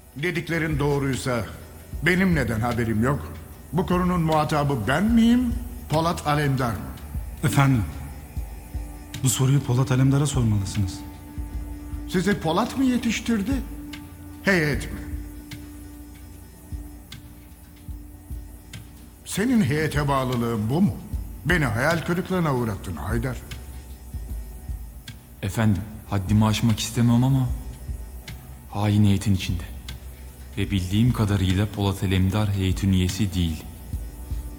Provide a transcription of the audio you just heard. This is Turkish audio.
Dediklerin doğruysa benim neden haberim yok? Bu konunun muhatabı ben miyim, Polat Alemdar mı? Efendim, bu soruyu Polat Alemdar'a sormalısınız. Sizi Polat mı yetiştirdi, heyet mi? Senin heyete bağlılığın bu mu? Beni hayal kırıklığına uğrattın Haydar. Efendim, haddimi aşmak istemem ama hain heyetin içinde. Ve bildiğim kadarıyla Polat Alemdar heyetin üyesi değil.